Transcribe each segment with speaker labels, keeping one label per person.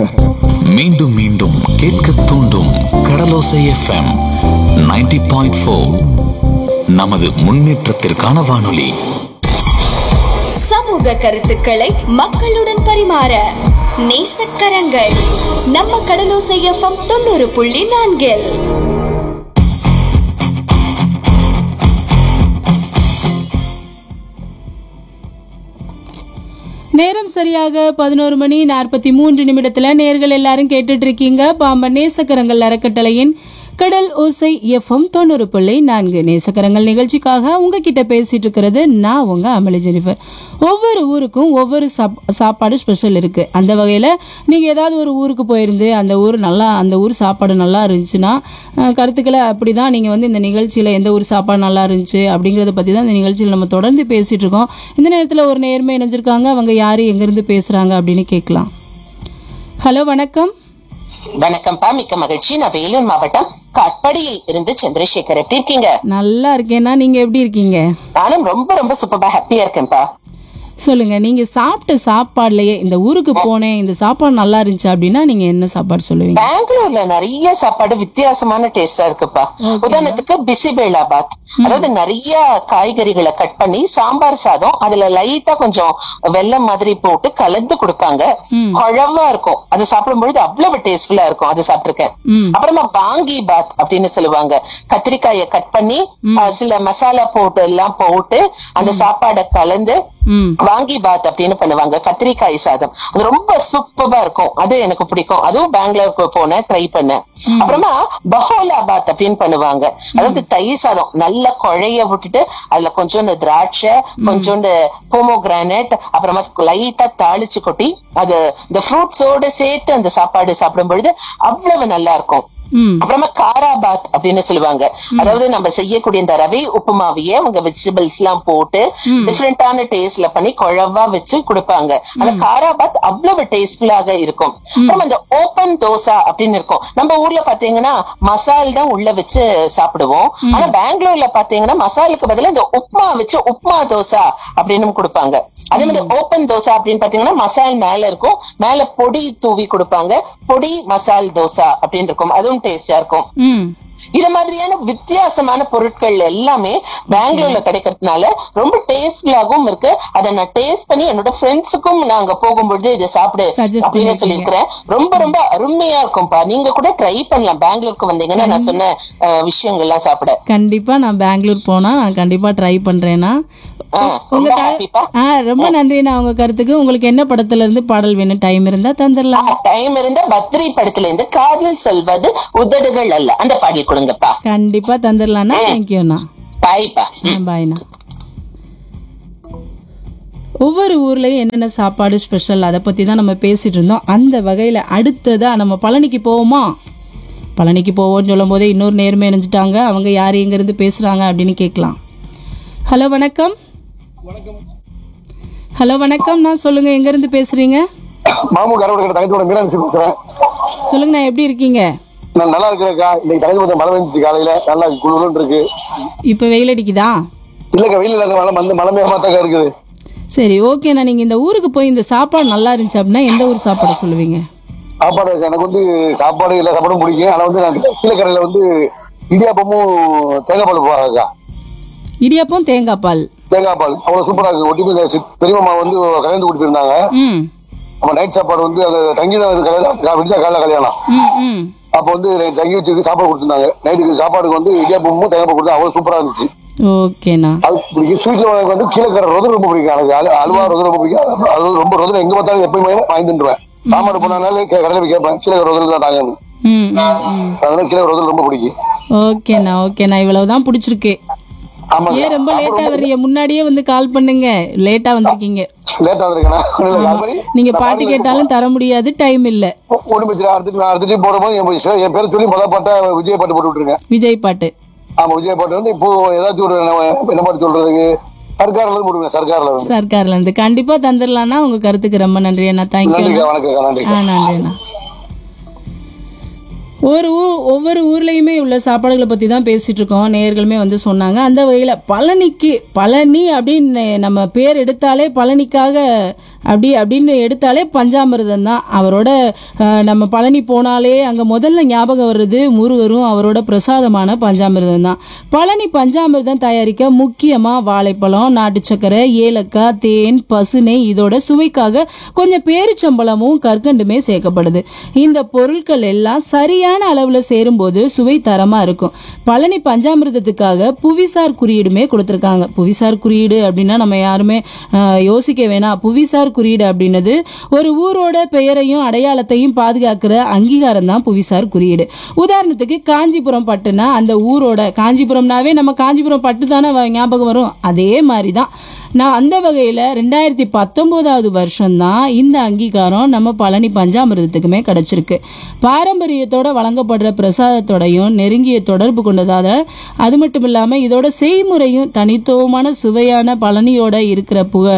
Speaker 1: மீண்டும் மீண்டும் கேட்க தூண்டும் கடலோசை எஃப்எம் 90.4. நமது முன்னேற்றத்திற்கான வானொலி.
Speaker 2: சமூக கருத்துக்களை மக்களுடன் பரிமாற நேசக்கரங்கள் நம்ம கடலோசை எஃப்எம் 90.4.
Speaker 3: நேரம் சரியாக 11:43 நேர்கள் எல்லாரும் கேட்டுட்டு இருக்கீங்க பாம்பன் நேசக்கரங்கள் அறக்கட்டளையின் கடல் ஓசை எஃப்எம் 90.4 நேசக்கரங்கள் நிகழ்ச்சிக்காக உங்ககிட்ட பேசிட்டு இருக்கிறது நான் உங்க அமளி ஜெனிஃபர். ஒவ்வொரு ஊருக்கும் ஒவ்வொரு சாப்பாடு ஸ்பெஷல் இருக்கு. அந்த வகையில நீங்க ஏதாவது ஒரு ஊருக்கு போயிருந்து அந்த ஊர் சாப்பாடு நல்லா இருந்துச்சுன்னா கருத்துக்களை அப்படிதான் நீங்க இந்த நிகழ்ச்சியில எந்த ஊர் சாப்பாடு நல்லா இருந்துச்சு அப்படிங்கறத பத்தி தான் இந்த நிகழ்ச்சியில நம்ம தொடர்ந்து பேசிட்டு இருக்கோம். இந்த நேரத்துல ஒரு நேர்மை இணைஞ்சிருக்காங்க. அவங்க யாரு எங்க இருந்து பேசுறாங்க அப்படின்னு கேட்கலாம். ஹலோ, வணக்கம்.
Speaker 4: வணக்கம்ப்பா, மிக்க மகிழ்ச்சி. நான் வேலூர் மாவட்டம் காட்பாடியில் இருந்து சந்திரசேகர். எப்படி இருக்கீங்க?
Speaker 3: நல்லா இருக்கேன்னா, நீங்க எப்படி இருக்கீங்க?
Speaker 4: நானும் ரொம்ப ரொம்ப சூப்பரா ஹாப்பியா இருக்கேன்ப்பா.
Speaker 3: சொல்லுங்க, நீங்க சாப்பிட்ட சாப்பாடுலயே இந்த ஊருக்கு போனேன் இந்த சாப்பாடு நல்லா இருந்துச்சு அப்படின்னா நீங்க என்ன சாப்பாடு சொல்லுவீங்க?
Speaker 4: பெங்களூர்ல நிறைய சாப்பாடு வித்தியாசமான டேஸ்டா இருக்குப்பா. உதாரணத்துக்கு பிசிபேலாபாத், அதாவது நிறைய காய்கறிகளை கட் பண்ணி சாம்பார் சாதம், அதுல லைட்டா கொஞ்சம் வெல்லம் மாதிரி போட்டு கலந்து கொடுப்பாங்க. குழவா இருக்கும். அது சாப்பிடும்பொழுது அவ்வளவு டேஸ்ட்ஃபுல்லா இருக்கும். அது சாப்பிட்டிருக்கேன். அப்புறமா வாங்கி பாத் அப்படின்னு சொல்லுவாங்க. கத்திரிக்காயை கட் பண்ணி சில மசாலா போட்டு எல்லாம் போட்டு அந்த சாப்பாடை கலந்து வாங்கி பாத் அப்படின்னு பண்ணுவாங்க. கத்திரிக்காய் சாதம் அது ரொம்ப சூப்பரா இருக்கும். அது எனக்கு பிடிக்கும். அதுவும் பெங்களூருக்கு போனேன், ட்ரை பண்ணேன். அப்புறமா பஹோலாபாத் அப்படின்னு பண்ணுவாங்க. அதாவது தயிர் சாதம் நல்லா குழைய விட்டுட்டு அதுல கொஞ்சோண்டு திராட்சை, கொஞ்சோண்டு போமோகிரானட், அப்புறமா லைட்டா தாளிச்சு கொட்டி அது இந்த ஃப்ரூட்ஸோட சேர்த்து அந்த சாப்பாடு சாப்பிடும் பொழுது அவ்வளவு நல்லா இருக்கும். அப்புறமா காராபாத் அப்படின்னு சொல்லுவாங்க. அதாவது நம்ம செய்யக்கூடிய இந்த ரவை உப்புமாவையே அவங்க வெஜிடபிள்ஸ் எல்லாம் போட்டு டிஃப்ரெண்டான டேஸ்ட்ல பண்ணி குழவா வச்சு கொடுப்பாங்க. அந்த காராபாத் அவ்வளவு டேஸ்ட்ஃபுல்லாக இருக்கும். அப்புறம் அந்த ஓபன் தோசா அப்படின்னு இருக்கும். நம்ம ஊர்ல பாத்தீங்கன்னா மசால் தான் உள்ள வச்சு சாப்பிடுவோம். ஆனா பெங்களூர்ல பாத்தீங்கன்னா மசாலுக்கு பதிலா இந்த உப்மா வச்சு உப்மா தோசா அப்படின்னு கொடுப்பாங்க. அதே மாதிரி ஓபன் தோசா அப்படின்னு பாத்தீங்கன்னா மசால் மேல இருக்கும், மேல பொடி தூவி கொடுப்பாங்க. பொடி மசால் தோசா அப்படின்னு இருக்கும். அதுவும் டேஸ்டா இருக்கும். இது மாதிரியான வித்தியாசமான பொருட்கள் எல்லாமே பெங்களூர்ல கிடைக்கிறதுனால ரொம்ப டேஸ்ட்ஃபுல்லாகவும் இருக்கு. அதை நான் டேஸ்ட் பண்ணி என்னோட ஃப்ரெண்ட்ஸுக்கும் நாங்க போகும்பொழுது இதை சாப்பிடு அப்படின்னு சொல்லியிருக்கிறேன். ரொம்ப ரொம்ப அருமையா இருக்கும்பா. நீங்க கூட ட்ரை பண்ணலாம். பெங்களூருக்கு வந்தீங்கன்னா நான் சொன்ன விஷயங்கள்லாம் சாப்பிட.
Speaker 3: கண்டிப்பா நான் பெங்களூர் போனா நான் கண்டிப்பா ட்ரை பண்றேன்னா. ரொம்ப நன்றிண்ணா உங்க கருத்துக்கு. உங்களுக்கு என்ன படத்துல இருந்து பாடல் வேணும்? டைம் இருந்தா தந்துடலாம்.
Speaker 4: டைம் இருந்தா பத்ரி படத்துல இருந்து காதல் சொல்வது உதடுகள் அல்ல அந்த பாடல் கொடுங்கப்பா.
Speaker 3: கண்டிப்பா தந்துடலாம்ண்ணா. தேங்க்யூண்ணா.
Speaker 4: பாய்ப்பா.
Speaker 3: பாய்ண்ணா. ஒவ்வொரு ஊர்லயும் என்னென்ன சாப்பாடு ஸ்பெஷல் அதை பத்தி தான் நம்ம பேசிட்டு இருந்தோம். அந்த வகையில அடுத்ததா நம்ம பழனிக்கு போவோமா? பழனிக்கு போவோம்னு சொல்லும் போதே இன்னொரு நேர்மை இணைஞ்சிட்டாங்க. அவங்க யாரு எங்க இருந்து பேசுறாங்க அப்படின்னு கேட்கலாம். ஹலோ, வணக்கம். ஹலோ, வணக்கம். நான் சொல்லுங்க, எங்க இருந்து பேசுறீங்க?
Speaker 5: மாமு கரவட தங்கத்தோட மீனாட்சி பேசுறேன்.
Speaker 3: சொல்லுங்க, நான் எப்படி இருக்கீங்க?
Speaker 5: நான் நல்லா இருக்கிறேக்கா. இன்னைக்கு தங்கத்தோட மழை வந்துச்சு. காலையில நல்லா குளுன்னு இருக்கு.
Speaker 3: இப்ப வெயில் அடிக்குதா?
Speaker 5: இல்லக்கா, வெயில் இல்ல, மழை மேகமாத்தாக்கா இருக்குது.
Speaker 3: சரி, ஓகேண்ணா. நீங்க இந்த ஊருக்கு போய் இந்த சாப்பாடு நல்லா இருந்துச்சு அப்படின்னா எந்த ஊர் சாப்பாடு சொல்லுவீங்க?
Speaker 5: சாப்பாடு எனக்கு சாப்பாடு எல்லா சாப்பாடும் பிடிக்கும். ஆனா நான் கீழக்கரையில இடியாப்பமும் தேங்காய் பால் போவாங்கக்கா.
Speaker 3: இடியாப்பம் தேங்காய் பால்
Speaker 5: அவ்வளவு சூப்பரா இருக்கு. ஒட்டி பெரியம்மா கல்யாணம் கூட்டி போயிருந்தாங்க. நம்ம நைட் சாப்பாடு அங்க தங்கி தான் விடிஞ்சா காலைல கல்யாணம். அப்ப தங்கி வச்சு சாப்பாடு கொடுத்துருந்தாங்க. நைட்டுக்கு சாப்பாடுக்கு இடியாப்பமும் தேங்காய் பால் கொடுத்தா அவ்வளவு சூப்பரா இருந்துச்சு.
Speaker 3: ஓகேண்ணா.
Speaker 5: அது பிடிக்கும். ஸ்வீட்ல கீழக்கரை ரோது ரொம்ப பிடிக்கும். எனக்கு அல்வா ரோது ரொம்ப பிடிக்கும். அது ரொம்ப ரோதுல எங்க பார்த்தாலும் எப்பயுமே வாங்கி தின்றுவேன். சாப்பாடு போனாலும் கடையில கேட்பேன். கீழக்கரை ரோதுல தான் தாங்க. அதனால கீழக்கரை ரோதுல ரொம்ப பிடிக்கும்.
Speaker 3: ஓகேண்ணா. இவ்வளவுதான் பிடிச்சிருக்கு. ஏன் ரொம்ப லேட்டா வர்றீங்க? முன்னாடியே கால் பண்ணுங்க. லேட்டா வந்திருக்கீங்க. நீங்க பாட்டு கேட்டாலும் தர முடியாது, டைம் இல்ல.
Speaker 5: அடுத்த போடும்போது என் பேரை சொல்லி முதல் பாட்டை விஜய் பாட்டு போட்டு விட்டுருங்க.
Speaker 3: விஜய் பாட்டு.
Speaker 5: ஆமா, விஜய் பாட்டு இப்போ ஏதாச்சும் ஒரு என்ன பாட்டு சொல்றதுக்கு
Speaker 3: சர்க்கார்ல இருந்து கண்டிப்பா தந்துடலாம்னா. உங்க கருத்துக்கு ரொம்ப நன்றி அண்ணா. தேங்க்யூ. நன்றிண்ணா. ஒவ்வொரு ஊர்லயுமே உள்ள சாப்பாடுகளை பத்தி தான் பேசிட்டு இருக்கோம். நேயர்களுமே சொன்னாங்க. அந்த வகையில பழனி அப்படின்னு நம்ம பேர் எடுத்தாலே பழனிக்காக அப்படின்னு எடுத்தாலே பஞ்சாமிர்தம் தான். அவரோட நம்ம பழனி போனாலே அங்கே முதல்ல ஞாபகம் வர்றது முருகரும் அவரோட பிரசாதமான பஞ்சாமிர்தம் தான். பழனி பஞ்சாமிர்தம் தயாரிக்க முக்கியமாக வாழைப்பழம், நாட்டு சக்கரை, ஏலக்காய், தேன், பசுநெய், இதோட சுவைக்காக கொஞ்சம் பேரிச்சம்பழமும் கற்கண்டுமே சேர்க்கப்படுது. இந்த பொருட்கள் எல்லாம் சரியான அளவில் சேரும்போது சுவை தரமாக இருக்கும். பழனி பஞ்சாமிர்தத்துக்காக புவிசார் குறியீடுமே கொடுத்துருக்காங்க. புவிசார் குறியீடு அப்படின்னா நம்ம யாருமே யோசிக்க வேணாம். புவிசார் குறியீடு அப்படின்னது ஒரு ஊரோட பெயரையும் அடையாளத்தையும் பாதுகாக்கிற அங்கீகாரம் தான் புவிசார் குறியீடு. உதாரணத்துக்கு காஞ்சிபுரம் பட்டுனா அந்த ஊரோட, காஞ்சிபுரம்னாவே நம்ம காஞ்சிபுரம் பட்டு தானே ஞாபகம் வரும். அதே மாதிரி தான் நான் அந்த வகையில் 2019 வருஷம்தான் இந்த அங்கீகாரம் நம்ம பழனி பஞ்சாமிர்தத்துக்குமே கிடைச்சிருக்கு. பாரம்பரியத்தோட வழங்கப்படுற பிரசாதத்தோடையும் நெருங்கிய தொடர்பு கொண்டதால அது மட்டும் இல்லாமல் இதோட செய்முறையும் தனித்துவமான சுவையான பழனியோட இருக்கிற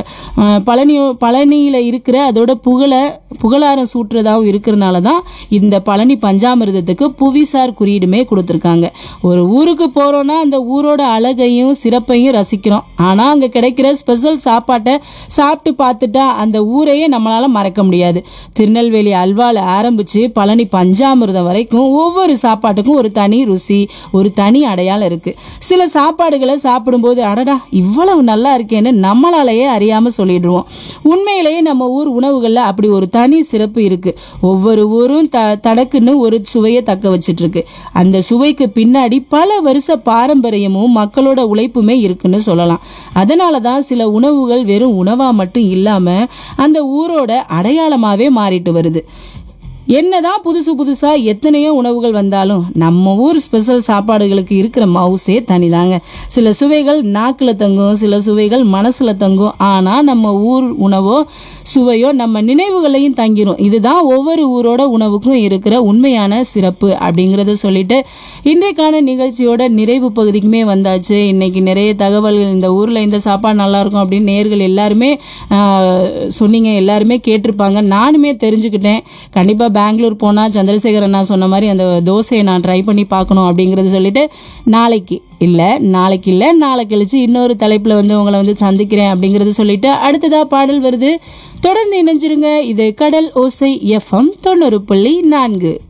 Speaker 3: பழனியில் இருக்கிற அதோட புகழாரம் சூட்டுறதாகவும் இருக்கிறனால தான் இந்த பழனி பஞ்சாமிர்தத்துக்கு புவிசார் குறியீடுமே கொடுத்துருக்காங்க. ஒரு ஊருக்கு போகிறோன்னா அந்த ஊரோட அழகையும் சிறப்பையும் ரசிக்கிறோம். ஆனால் அங்கே கிடைக்கிற ஸ்பெஷல் சாப்பாட்டை சாப்பிட்டு பார்த்துட்டா அந்த ஊரையே நம்மளால மறக்க முடியாது. திருநெல்வேலி அல்வால ஆரம்பிச்சு பழனி பஞ்சாமிர்தம் வரைக்கும் ஒவ்வொரு சாப்பாட்டுக்கும் ஒரு தனி ருசி, ஒரு தனி அடையாளம் இருக்கு. சில சாப்பாடுகளை சாப்பிடும்போது அடடா இவ்வளவு நல்லா இருக்கேன்னு நம்மளாலேயே அறியாம சொல்லிடுவோம். உண்மையிலேயே நம்ம ஊர் உணவுகள்ல அப்படி ஒரு தனி சிறப்பு இருக்கு. ஒவ்வொரு ஊரும் தடக்குன்னு ஒரு சுவையை தக்க வச்சிட்டு இருக்கு. அந்த சுவைக்கு பின்னாடி பல வருஷ பாரம்பரியமும் மக்களோட உழைப்புமே இருக்குன்னு சொல்லலாம். அதனாலதான் சில உணவுகள் வெறும் உணவா மட்டும் இல்லாம அந்த ஊரோட அடையாளமாவே மாறிட்டு வருது. என்னதான் புதுசா எத்தனையோ உணவுகள் வந்தாலும் நம்ம ஊர் ஸ்பெஷல் சாப்பாடுகளுக்கு இருக்கிற மவுசே தனிதாங்க. சில சுவைகள் நாக்குல தங்கும், சில சுவைகள் மனசுல தங்கும். ஆனா நம்ம ஊர் உணவோ சுவையோ நம்ம நினைவுகளையும் தங்கிரும். இதுதான் ஒவ்வொரு ஊரோட உணவுக்கும் இருக்கிற உண்மையான சிறப்பு அப்படிங்கறத சொல்லிட்டு இன்றைக்கான நிகழ்ச்சியோட நிறைவு பகுதிக்குமே வந்தாச்சு. இன்னைக்கு நிறைய தகவல்கள், இந்த ஊர்ல இந்த சாப்பாடு நல்லா இருக்கும் அப்படின்னு நேயர்கள் எல்லாருமே சொன்னீங்க, எல்லாருமே கேட்டிருப்பாங்க, நானுமே தெரிஞ்சுக்கிட்டேன். கண்டிப்பா பெங்களூர் போனால் சந்திரசேகர் அண்ணா சொன்ன மாதிரி அந்த தோசையை நான் ட்ரை பண்ணி பார்க்கணும் அப்படிங்கிறது சொல்லிட்டு நாளைக்கு இல்லை நாளை கழிச்சு இன்னொரு தலைப்பில் உங்களை சந்திக்கிறேன் அப்படிங்கிறது சொல்லிட்டு அடுத்ததா பாடல் வருது. தொடர்ந்து இணைஞ்சிருங்க. இது கடல் ஓசை FM 90.4.